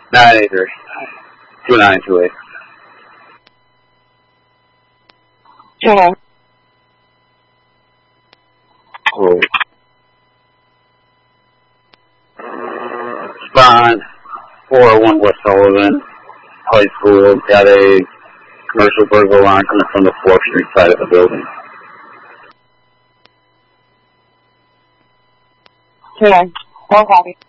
983. 2928. 29. Cool. Spawn, 401 West Sullivan High School, got a commercial burglar alarm coming from the 4th Street side of the building. 29. One copy.